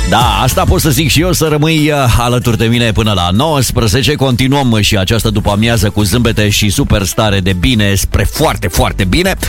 Da, asta pot să zic și eu, să rămâi alături de mine până la 19. Continuăm și această după-amiază cu zâmbete și super stare de bine spre foarte, foarte bine.